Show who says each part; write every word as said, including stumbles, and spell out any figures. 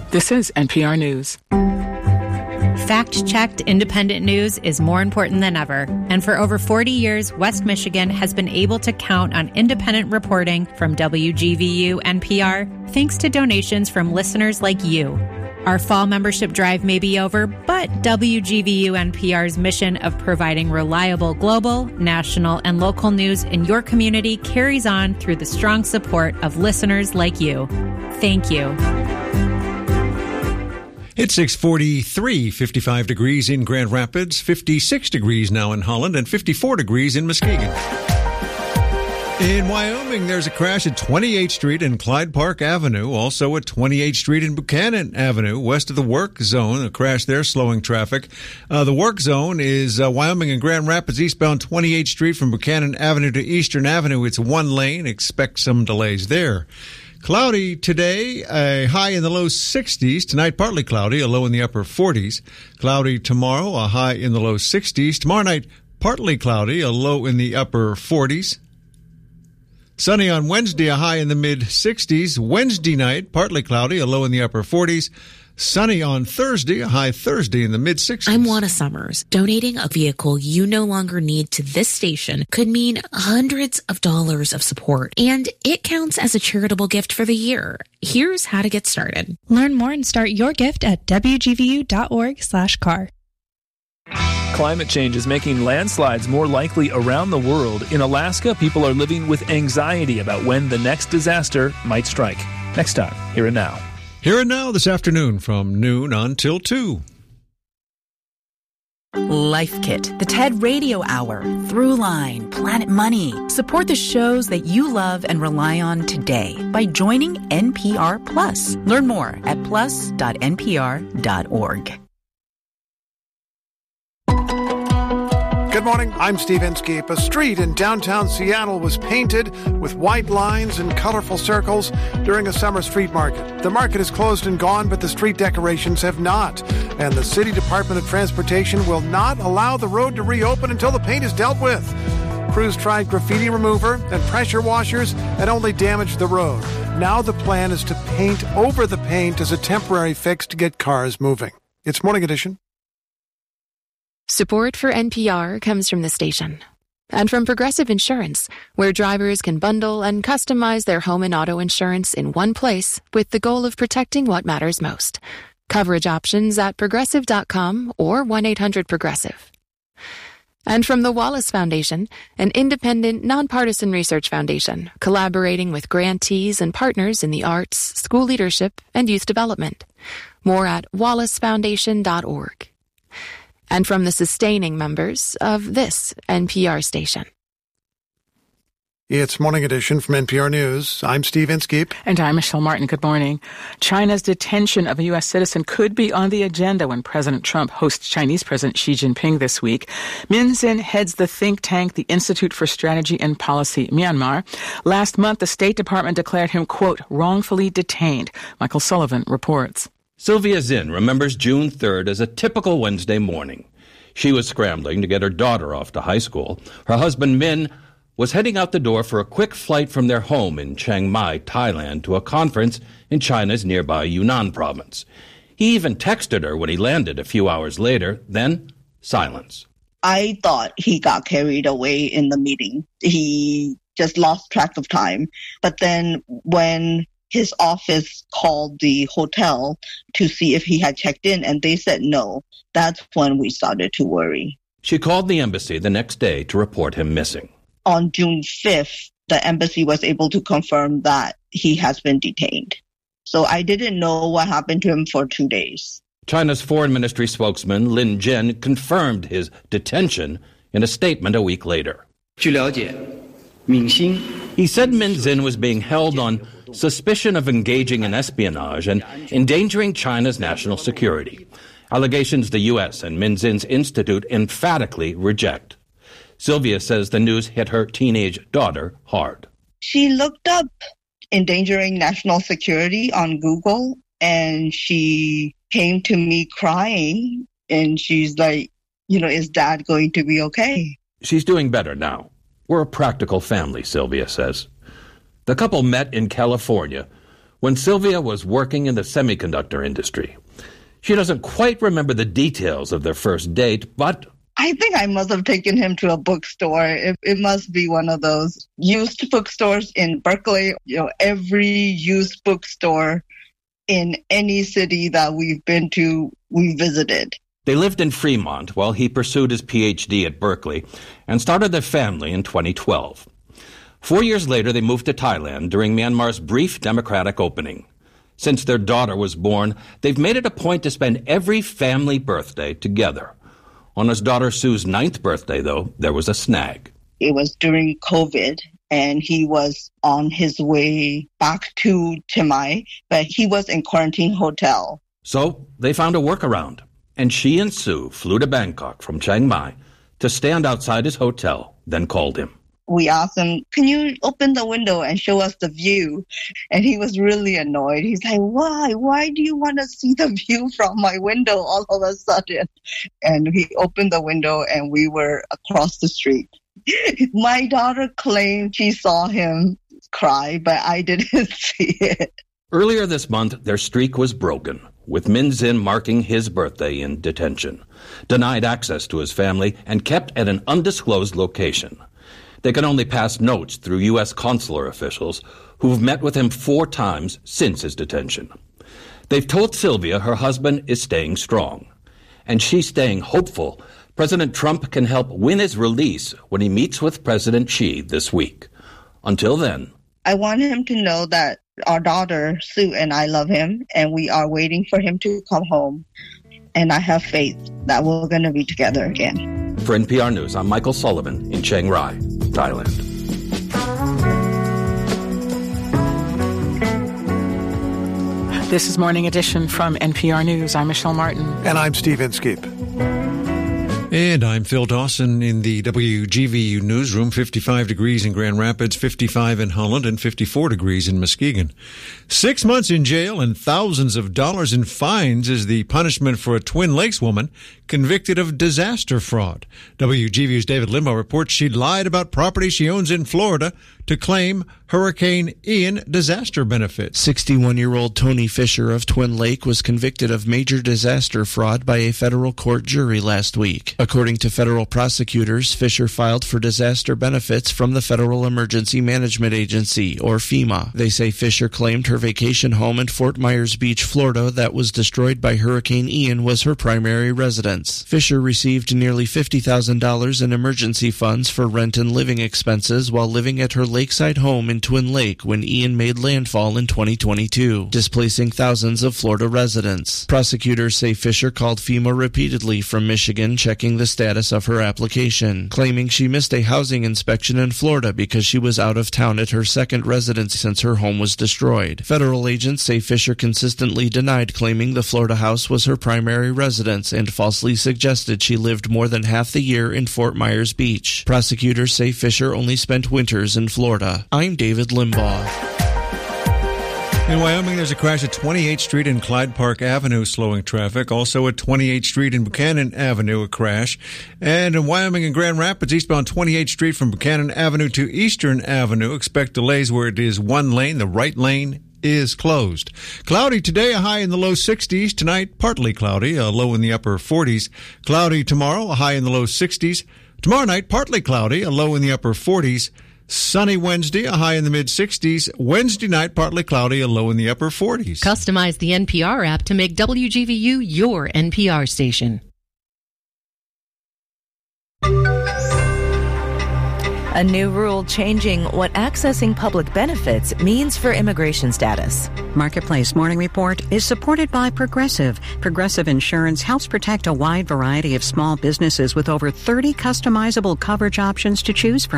Speaker 1: This is N P R News.
Speaker 2: Fact-checked independent news is more important than ever. And for over forty years, West Michigan has been able to count on independent reporting from W G V U N P R thanks to donations from listeners like you. Our fall membership drive may be over, but W G V U N P R's mission of providing reliable global, national, and local news in your community carries on through the strong support of listeners like you. Thank you.
Speaker 3: It's six forty-three, fifty-five degrees in Grand Rapids, fifty-six degrees now in Holland, and fifty-four degrees in Muskegon. In Wyoming, there's a crash at twenty-eighth Street and Clyde Park Avenue, also at twenty-eighth Street and Buchanan Avenue, west of the work zone. A crash there slowing traffic. Uh, the work zone is uh, Wyoming and Grand Rapids, eastbound twenty-eighth Street from Buchanan Avenue to Eastern Avenue. It's one lane. Expect some delays there. Cloudy today, a high in the low sixties. Tonight, partly cloudy, a low in the upper forties. Cloudy tomorrow, a high in the low sixties. Tomorrow night, partly cloudy, a low in the upper forties. Sunny on Wednesday, a high in the mid-sixties. Wednesday night, partly cloudy, a low in the upper forties. Sunny on Thursday, a high Thursday in the mid-sixties.
Speaker 4: I'm Juana Summers. Donating a vehicle you no longer need to this station could mean hundreds of dollars of support, and it counts as a charitable gift for the year. Here's how to get started.
Speaker 5: Learn more and start your gift at w g v u dot org slash car.
Speaker 6: Climate change is making landslides more likely around the world. In Alaska, people are living with anxiety about when the next disaster might strike. Next time, Here and Now.
Speaker 3: Here and Now this afternoon from noon until two.
Speaker 7: Life Kit, the TED Radio Hour, Throughline, Planet Money. Support the shows that you love and rely on today by joining N P R Plus. Learn more at plus dot n p r dot org.
Speaker 8: Good morning, I'm Steve Inskeep. A street in downtown Seattle was painted with white lines and colorful circles during a summer street market. The market is closed and gone, but the street decorations have not. And the City Department of Transportation will not allow the road to reopen until the paint is dealt with. Crews tried graffiti remover and pressure washers and only damaged the road. Now the plan is to paint over the paint as a temporary fix to get cars moving. It's Morning Edition.
Speaker 9: Support for N P R comes from the station and from Progressive Insurance, where drivers can bundle and customize their home and auto insurance in one place with the goal of protecting what matters most. Coverage options at progressive dot com or one eight hundred progressive. And from the Wallace Foundation, an independent, nonpartisan research foundation collaborating with grantees and partners in the arts, school leadership, and youth development. More at wallace foundation dot org. And from the sustaining members of this N P R station.
Speaker 8: It's Morning Edition from N P R News. I'm Steve Inskeep.
Speaker 1: And I'm Michelle Martin. Good morning. China's detention of a U S citizen could be on the agenda when President Trump hosts Chinese President Xi Jinping this week. Min Zin heads the think tank, the Institute for Strategy and Policy, Myanmar. Last month, the State Department declared him, quote, wrongfully detained. Michael Sullivan reports.
Speaker 10: Sylvia Zinn remembers June third as a typical Wednesday morning. She was scrambling to get her daughter off to high school. Her husband, Min, was heading out the door for a quick flight from their home in Chiang Mai, Thailand, to a conference in China's nearby Yunnan province. He even texted her when he landed a few hours later. Then, silence.
Speaker 11: I thought he got carried away in the meeting. He just lost track of time. But then when his office called the hotel to see if he had checked in, and they said no. That's when we started to worry.
Speaker 10: She called the embassy the next day to report him missing.
Speaker 11: On June fifth, the embassy was able to confirm that he has been detained. So I didn't know what happened to him for two days.
Speaker 10: China's foreign ministry spokesman Lin Jian confirmed his detention in a statement a week later. He said Min Zin was being held on suspicion of engaging in espionage and endangering China's national security. Allegations the U S and Min Zin's institute emphatically reject. Sylvia says the news hit her teenage daughter hard.
Speaker 11: She looked up endangering national security on Google, and she came to me crying, and she's like, you know, is Dad going to be okay?
Speaker 10: She's doing better now. We're a practical family, Sylvia says. The couple met in California, when Sylvia was working in the semiconductor industry. She doesn't quite remember the details of their first date, but
Speaker 11: I think I must have taken him to a bookstore. It, it must be one of those used bookstores in Berkeley. You know, every used bookstore in any city that we've been to, we visited.
Speaker 10: They lived in Fremont while he pursued his P H D at Berkeley and started their family in twenty twelve. Four years later, they moved to Thailand during Myanmar's brief democratic opening. Since their daughter was born, they've made it a point to spend every family birthday together. On his daughter Sue's ninth birthday, though, there was a snag.
Speaker 11: It was during COVID, and he was on his way back to Chiang Mai, but he was in quarantine hotel.
Speaker 10: So they found a workaround, and she and Sue flew to Bangkok from Chiang Mai to stand outside his hotel, then called him.
Speaker 11: We asked him, can you open the window and show us the view? And he was really annoyed. He's like, why? Why do you want to see the view from my window all of a sudden? And he opened the window and we were across the street. My daughter claimed she saw him cry, but I didn't see it.
Speaker 10: Earlier this month, their streak was broken, with Min Zin marking his birthday in detention, denied access to his family, and kept at an undisclosed location. They can only pass notes through U S consular officials who've met with him four times since his detention. They've told Sylvia her husband is staying strong, and she's staying hopeful President Trump can help win his release when he meets with President Xi this week. Until then,
Speaker 11: I want him to know that our daughter, Sue, and I love him, and we are waiting for him to come home. And I have faith that we're going to be together again.
Speaker 10: For N P R News, I'm Michael Sullivan in Chiang Rai, Thailand.
Speaker 1: This is Morning Edition from N P R News. I'm Michelle Martin.
Speaker 8: And I'm Steve Inskeep.
Speaker 3: And I'm Phil Dawson in the W G V U newsroom. fifty-five degrees in Grand Rapids, fifty-five in Holland, and fifty-four degrees in Muskegon. Six months in jail and thousands of dollars in fines is the punishment for a Twin Lakes woman convicted of disaster fraud. W G V U's David Limbaugh reports she lied about property she owns in Florida to claim Hurricane Ian disaster benefits.
Speaker 12: sixty-one-year-old Tony Fisher of Twin Lake was convicted of major disaster fraud by a federal court jury last week. According to federal prosecutors, Fisher filed for disaster benefits from the Federal Emergency Management Agency, or FEMA. They say Fisher claimed her vacation home in Fort Myers Beach, Florida, that was destroyed by Hurricane Ian was her primary residence. Fisher received nearly fifty thousand dollars in emergency funds for rent and living expenses while living at her lakeside home in Twin Lake when Ian made landfall in twenty twenty-two, displacing thousands of Florida residents. Prosecutors say Fisher called FEMA repeatedly from Michigan, checking the status of her application, claiming she missed a housing inspection in Florida because she was out of town at her second residence since her home was destroyed. Federal agents say Fisher consistently denied claiming the Florida house was her primary residence and falsely suggested she lived more than half the year in Fort Myers Beach. Prosecutors say Fisher only spent winters in Florida. I'm David Limbaugh.
Speaker 3: In Wyoming, there's a crash at twenty-eighth Street and Clyde Park Avenue, slowing traffic. Also at twenty-eighth Street and Buchanan Avenue, a crash. And in Wyoming and Grand Rapids, eastbound twenty-eighth Street from Buchanan Avenue to Eastern Avenue, expect delays where it is one lane. The right lane is closed. Cloudy today, a high in the low sixties. Tonight, partly cloudy, a low in the upper forties. Cloudy tomorrow, a high in the low sixties. Tomorrow night, partly cloudy, a low in the upper forties. Sunny Wednesday, a high in the mid-sixties. Wednesday night, partly cloudy, a low in the upper forties.
Speaker 13: Customize the N P R app to make W G V U your N P R station.
Speaker 14: A new rule changing what accessing public benefits means for immigration status.
Speaker 15: Marketplace Morning Report is supported by Progressive. Progressive Insurance helps protect a wide variety of small businesses with over thirty customizable coverage options to choose from.